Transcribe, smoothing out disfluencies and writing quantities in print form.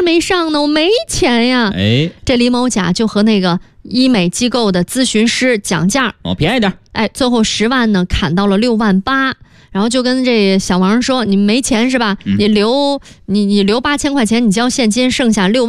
没上呢，我没钱呀。这李某甲就和那个医美机构的咨询师讲价， 便宜点。 最后10万呢砍到了6万8，然后就跟这小王说，你没钱是吧？你留8000块钱，你交现金，剩下6万。